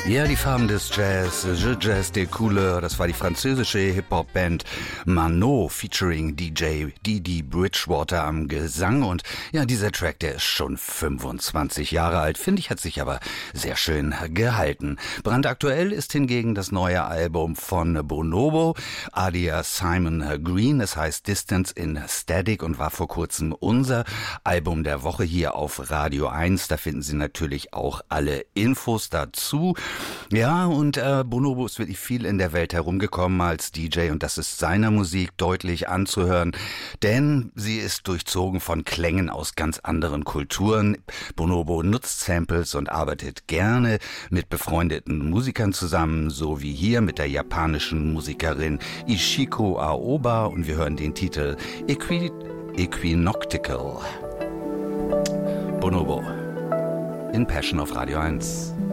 Ja, die Farben des Jazz, Je Jazz des Couleurs, das war die französische Hip-Hop-Band Mano featuring DJ Didi Bridgewater am Gesang. Und ja, dieser Track, der ist schon 25 Jahre alt, finde ich, hat sich aber sehr schön gehalten. Brandaktuell ist hingegen das neue Album von Bonobo, alias Simon Green. Es heißt Distance in Static und war vor kurzem unser Album der Woche hier auf Radio 1. Da finden Sie natürlich auch alle Infos dazu. Ja, und Bonobo ist wirklich viel in der Welt herumgekommen als DJ und das ist seiner Musik deutlich anzuhören, denn sie ist durchzogen von Klängen aus ganz anderen Kulturen. Bonobo nutzt Samples und arbeitet gerne mit befreundeten Musikern zusammen, so wie hier mit der japanischen Musikerin Ishiko Aoba, und wir hören den Titel Equinoctial. Bonobo in Passion auf Radio 1.